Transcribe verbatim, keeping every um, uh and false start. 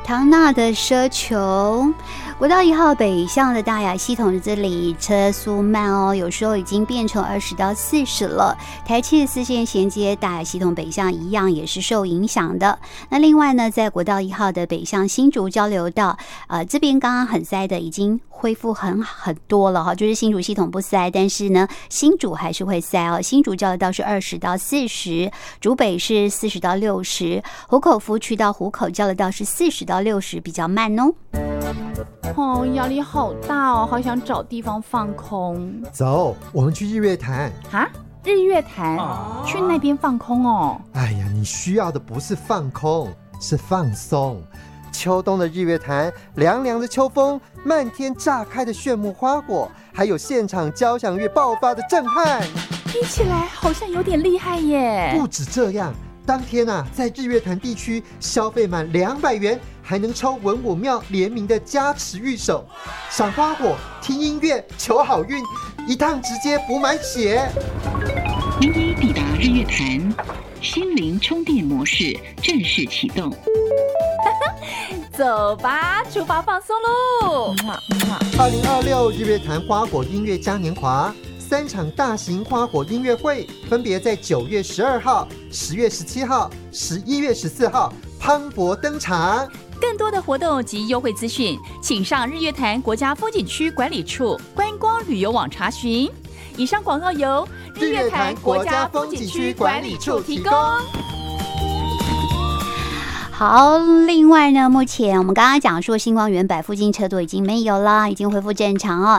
唐娜的奢求。国道一号北向的大雅系统这里车速慢哦，有时候已经变成二十到四十了。台七十四线衔接大雅系统北向一样也是受影响的。那另外呢，在国道一号的北向新竹交流道，呃，这边刚刚很塞的已经恢复很很多了哈，就是新竹系统不塞，但是呢，新竹还是会塞哦。新竹交流道是二十到四十，竹北是四十到六十，湖口服务区到湖口交流道是四十到六十，比较慢哦。 哦，压力好大哦，好想找地方放空。 走，我们去日月潭。 哈，日月潭、啊、去那边放空哦。 哎呀，你需要的不是放空，是放松。秋冬的日月潭，凉凉的秋风，漫天炸开的炫目花果，还有现场交响乐爆发的震撼， 听起来好像有点厉害耶。 不止这样，当天啊，在日月潭地区消费满两百元，还能抽文武庙联名的加持御守，赏花火、听音乐、求好运，一趟直接补满血。 您已抵达日月潭，心灵充电模式正式启动。 走吧，出发放松喽！ 二零二六日月潭花果音乐嘉年华，三场大型花果音乐会，分别在九月十二号、十月十七号、十一月十四号磅礴登场。 更多的活动及优惠资讯，请上日月潭国家风景区管理处观光旅游网查询。以上广告由日月潭国家风景区管理处提供。 好，另外呢，目前我们刚刚讲说星光源百附近车多已经没有啦，已经恢复正常哦。